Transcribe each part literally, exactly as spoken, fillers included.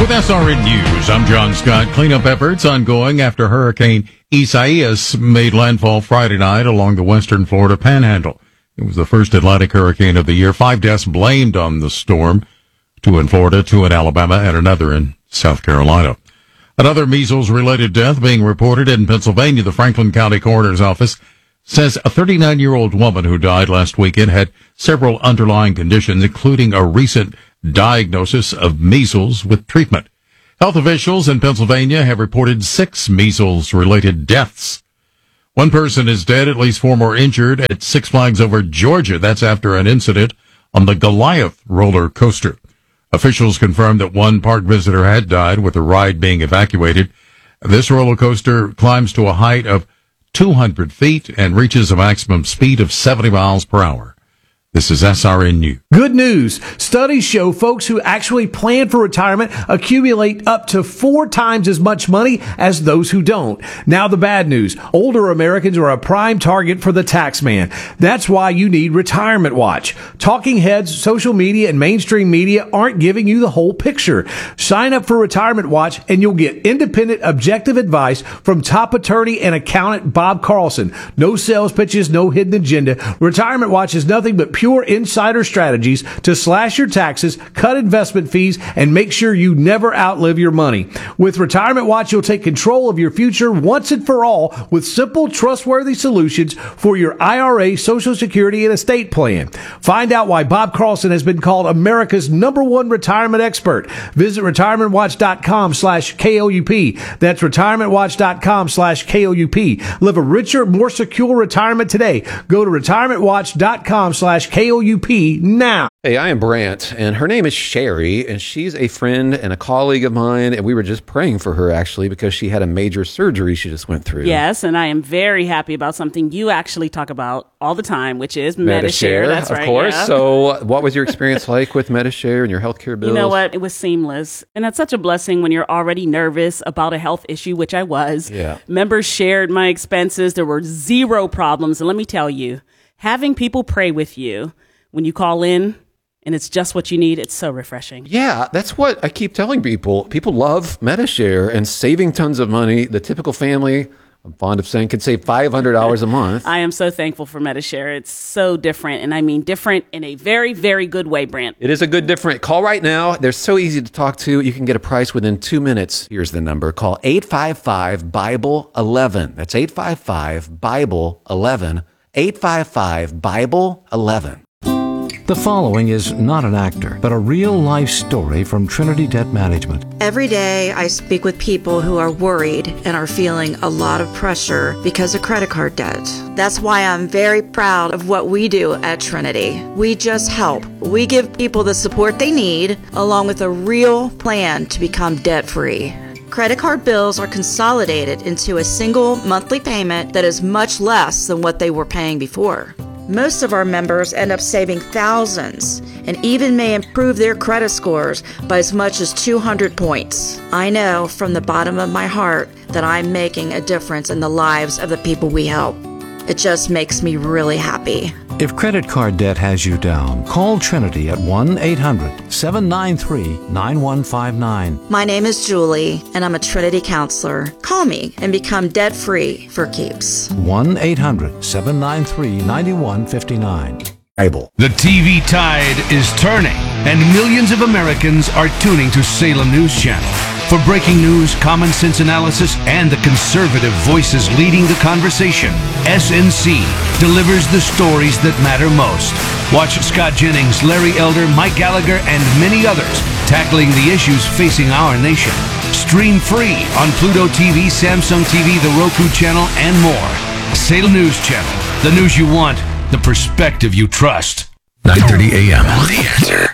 With S R N News, I'm John Scott. Cleanup efforts ongoing after Hurricane Isaias made landfall Friday night along the western Florida panhandle. It was the first Atlantic hurricane of the year. Five deaths blamed on the storm, two in Florida, two in Alabama, and another in South Carolina. Another measles-related death being reported in Pennsylvania. The Franklin County Coroner's Office says a thirty-nine-year-old woman who died last weekend had several underlying conditions, including a recent diagnosis of measles with treatment. Health officials in Pennsylvania have reported six measles-related deaths. One person is dead, at least four more injured at Six Flags Over Georgia. That's after an incident on the Goliath roller coaster. Officials confirmed that one park visitor had died, with the ride being evacuated. This roller coaster climbs to a height of two hundred feet and reaches a maximum speed of seventy miles per hour. This is S R N News. Good news. Studies show folks who actually plan for retirement accumulate up to four times as much money as those who don't. Now the bad news. Older Americans are a prime target for the tax man. That's why you need Retirement Watch. Talking heads, social media, and mainstream media aren't giving you the whole picture. Sign up for Retirement Watch and you'll get independent, objective advice from top attorney and accountant Bob Carlson. No sales pitches, no hidden agenda. Retirement Watch is nothing but pure Pure insider strategies to slash your taxes, cut investment fees, and make sure you never outlive your money. With Retirement Watch, you'll take control of your future once and for all with simple, trustworthy solutions for your I R A, Social Security, and estate plan. Find out why Bob Carlson has been called America's number one retirement expert. Visit retirementwatch.com slash KOUP. That's retirementwatch.com slash KOUP. Live a richer, more secure retirement today. Go to retirementwatch.com slash K O U P now. Hey, I am Brant, and her name is Sherry, and she's a friend and a colleague of mine, and we were just praying for her, actually, because she had a major surgery she just went through. Yes, and I am very happy about something you actually talk about all the time, which is Medi-Share. Medi-Share, That's of right, course. yeah. So what was your experience like with Medi-Share and your healthcare bills? You know what? It was seamless, and that's such a blessing when you're already nervous about a health issue, which I was. Yeah. Members shared my expenses. There were zero problems, and let me tell you, having people pray with you when you call in and it's just what you need, it's so refreshing. Yeah, that's what I keep telling people. People love Medi-Share and saving tons of money. The typical family, I'm fond of saying, can save five hundred dollars a month. I am so thankful for Medi-Share. It's so different, and I mean different in a very, very good way, Brant. It is a good different. Call right now. They're so easy to talk to. You can get a price within two minutes. Here's the number. Call eight five five, Bible eleven. That's eight five five, Bible eleven. eight five five, Bible eleven. The following is not an actor, but a real-life story from Trinity Debt Management. Every day I speak with people who are worried and are feeling a lot of pressure because of credit card debt. That's why I'm very proud of what we do at Trinity. We just help. We give people the support they need, along with a real plan to become debt-free. Credit card bills are consolidated into a single monthly payment that is much less than what they were paying before. Most of our members end up saving thousands and even may improve their credit scores by as much as two hundred points. I know from the bottom of my heart that I'm making a difference in the lives of the people we help. It just makes me really happy. If credit card debt has you down, call Trinity at one eight hundred, seven nine three, nine one five nine. My name is Julie, and I'm a Trinity counselor. Call me and become debt-free for keeps. one eight hundred, seven nine three, nine one five nine. Bible. The T V tide is turning, and millions of Americans are tuning to Salem News Channel. For breaking news, common sense analysis, and the conservative voices leading the conversation, S N C delivers the stories that matter most. Watch Scott Jennings, Larry Elder, Mike Gallagher, and many others tackling the issues facing our nation. Stream free on Pluto T V, Samsung T V, the Roku channel, and more. Salem News Channel. The news you want, the perspective you trust. nine thirty a.m. The Answer.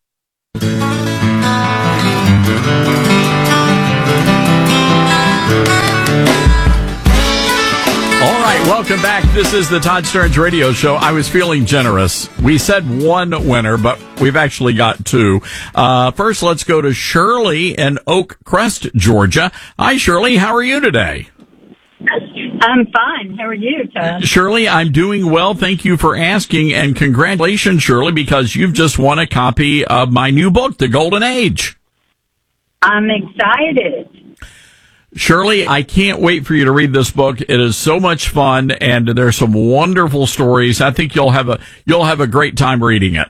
All right, welcome back. This is the Todd Stearns Radio Show. I was feeling generous. We said one winner, but we've actually got two. Uh, first, let's go to Shirley in Oak Crest, Georgia. Hi, Shirley. How are you today? I'm fine. How are you, Todd? Shirley, I'm doing well. Thank you for asking. And congratulations, Shirley, because you've just won a copy of my new book, The Golden Age. I'm excited. Shirley, I can't wait for you to read this book. It is so much fun, and there's some wonderful stories. I think you'll have a you'll have a great time reading it.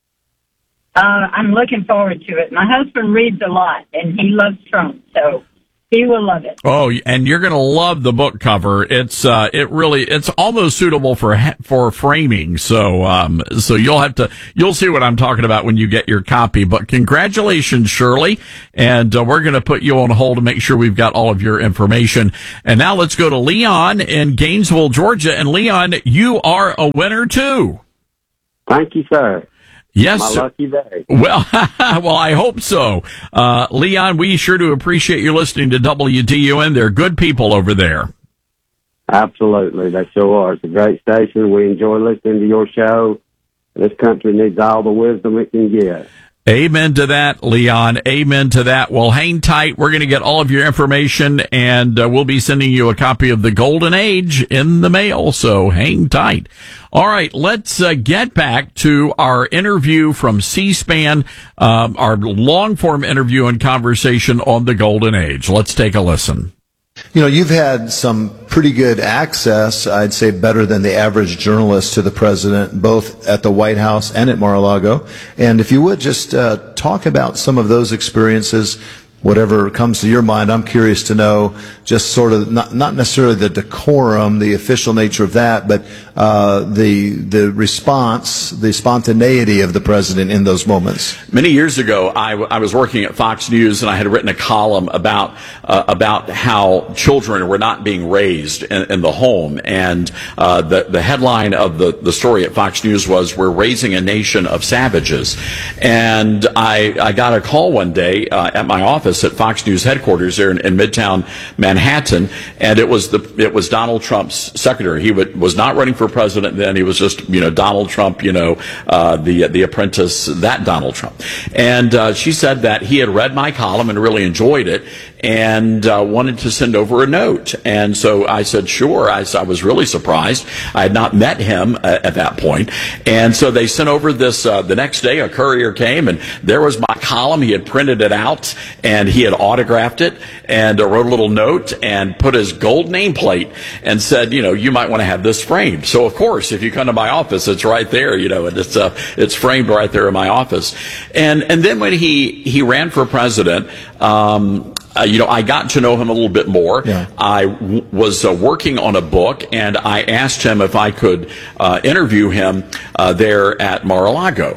Uh, I'm looking forward to it. My husband reads a lot, and he loves Trump, so he will love it. Oh, and you're going to love the book cover. It's uh, it really it's almost suitable for for framing. So um, so you'll have to you'll see what I'm talking about when you get your copy. But congratulations, Shirley, and uh, we're going to put you on hold to make sure we've got all of your information. And now let's go to Leon in Gainesville, Georgia. And Leon, you are a winner too. Thank you, sir. Yes. My lucky day. Well, well, I hope so. Uh, Leon, we sure do appreciate you listening to W T U N. They're good people over there. Absolutely. They sure are. It's a great station. We enjoy listening to your show. This country needs all the wisdom it can get. Amen to that, Leon. Amen to that. Well, hang tight. We're going to get all of your information, and uh, we'll be sending you a copy of The Golden Age in the mail, so hang tight. All right, let's uh, get back to our interview from C-SPAN, um, our long-form interview and conversation on the Golden Age. Let's take a listen. You know, you've had some pretty good access, I'd say better than the average journalist, to the president, both at the White House and at Mar-a-Lago. And if you would just uh, talk about some of those experiences, whatever comes to your mind. I'm curious to know just sort of not, not necessarily the decorum, the official nature of that, but uh, the the response, the spontaneity of the president in those moments. Many years ago, I, w- I was working at Fox News, and I had written a column about uh, about how children were not being raised in, in the home, and uh, the the headline of the the story at Fox News was "We're raising a nation of savages," and I I got a call one day uh, at my office at Fox News headquarters there in, in Midtown Manhattan, and it was the it was Donald Trump's secretary. He would, was not running for president then. He was just, you know, Donald Trump, you know, uh, the the apprentice, that Donald Trump. And uh, she said that he had read my column and really enjoyed it, and uh, wanted to send over a note. And so I said, sure. I, I was really surprised. I had not met him uh, at that point. And so they sent over this, uh, the next day a courier came, and there was my column. He had printed it out, and he had autographed it, and uh, wrote a little note and put his gold nameplate and said, you know, you might want to have this framed. So of course, if you come to my office, it's right there, you know, and it's uh, it's framed right there in my office. And and then when he he ran for president, um, Uh, you know, I got to know him a little bit more. Yeah. I w- was uh, working on a book, and I asked him if I could uh, interview him uh, there at Mar-a-Lago.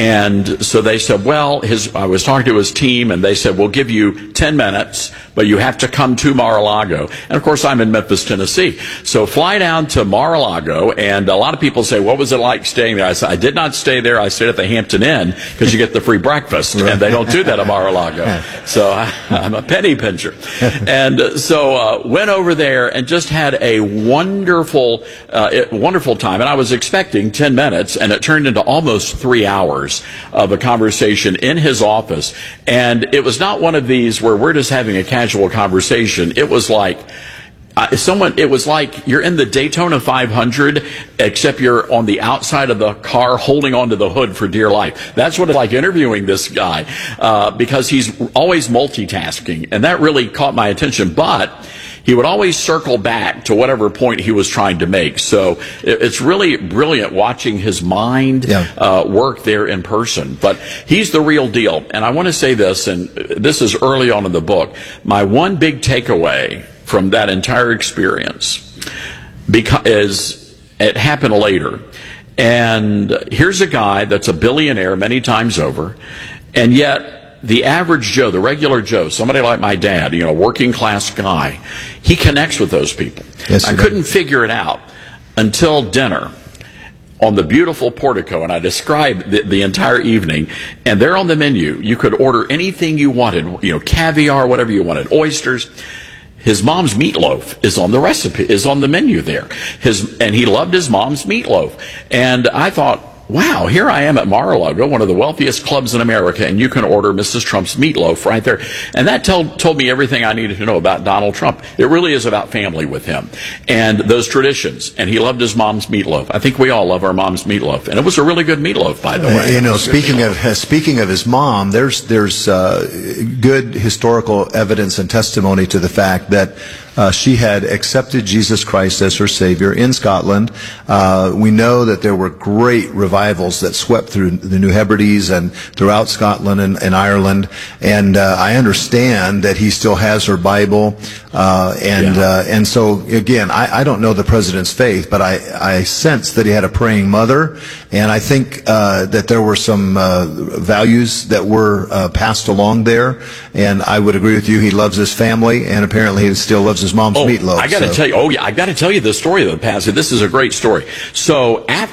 And so they said, well, his, I was talking to his team, and they said, we'll give you ten minutes, but you have to come to Mar-a-Lago. And, of course, I'm in Memphis, Tennessee. So fly down to Mar-a-Lago, and a lot of people say, what was it like staying there? I said, I did not stay there. I stayed at the Hampton Inn because you get the free breakfast, and they don't do that at Mar-a-Lago. So I, I'm a penny pincher. And uh, so uh, went over there and just had a wonderful, uh, it, wonderful time. And I was expecting ten minutes, and it turned into almost three hours of a conversation in his office. And it was not one of these where we're just having a casual conversation. It was like, Uh, someone, it was like you're in the Daytona five hundred, except you're on the outside of the car holding onto the hood for dear life. That's what it's like interviewing this guy, uh, because he's always multitasking, and that really caught my attention. But he would always circle back to whatever point he was trying to make. So it, it's really brilliant watching his mind yeah. uh, work there in person. But he's the real deal. And I want to say this, and this is early on in the book. My one big takeaway from that entire experience, because it happened later. And here's a guy that's a billionaire many times over, and yet the average Joe, the regular Joe, somebody like my dad, you know, working class guy, he connects with those people. Yes, I couldn't figure it out until dinner on the beautiful portico, and I described the, the entire evening, and there on the menu, you could order anything you wanted, you know, caviar, whatever you wanted, oysters. His mom's meatloaf is on the recipe, is on the menu there. His, and he loved his mom's meatloaf. And I thought, wow, here I am at Mar-a-Lago, one of the wealthiest clubs in America, and you can order Missus Trump's meatloaf right there. And that told, told me everything I needed to know about Donald Trump. It really is about family with him and those traditions. And he loved his mom's meatloaf. I think we all love our mom's meatloaf. And it was a really good meatloaf, by the way. Uh, you know, speaking of uh, speaking of his mom, there's there's uh, good historical evidence and testimony to the fact that Uh, she had accepted Jesus Christ as her Savior in Scotland. Uh, we know that there were great revivals that swept through the New Hebrides and throughout Scotland and, and Ireland. And uh, I understand that he still has her Bible. Uh, and yeah. uh, and so, again, I, I don't know the president's faith, but I, I sense that he had a praying mother. And I think uh, that there were some uh, values that were uh, passed along there. And I would agree with you. He loves his family, and apparently he still loves his mom's oh, meatloaf. I got to so. tell you, oh yeah, I got to tell you the story of the past. This is a great story. So after